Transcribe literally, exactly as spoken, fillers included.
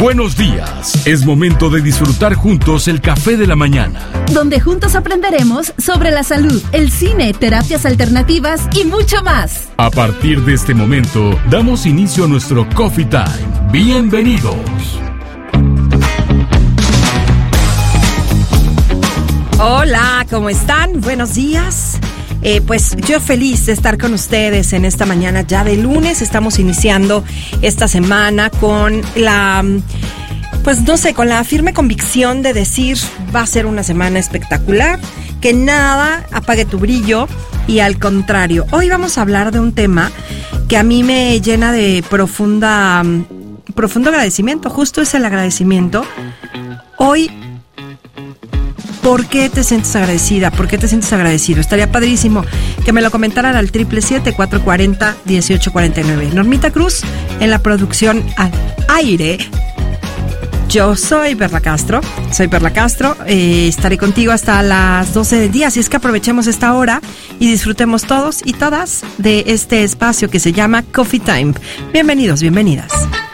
Buenos días. Es momento de disfrutar juntos el café de la mañana, donde juntos aprenderemos sobre la salud, el cine, terapias alternativas y mucho más. A partir de este momento, damos inicio a nuestro Coffee Time. Bienvenidos. Hola, ¿cómo están? Buenos días. Eh, pues yo feliz de estar con ustedes en esta mañana ya de lunes. Estamos iniciando esta semana con la, pues no sé, con la firme convicción de decir va a ser una semana espectacular, que nada apague tu brillo y al contrario. Hoy vamos a hablar de un tema que a mí me llena de profunda, profundo agradecimiento. Justo es el agradecimiento. Hoy, ¿por qué te sientes agradecida? ¿Por qué te sientes agradecido? Estaría padrísimo que me lo comentaran al triple siete, cuatro cuatro cero, dieciocho cuarenta y nueve. Normita Cruz en la producción al aire. Yo soy Perla Castro, soy Perla Castro, eh, estaré contigo hasta las doce del día, así es que aprovechemos esta hora y disfrutemos todos y todas de este espacio que se llama Coffee Time. Bienvenidos, bienvenidas.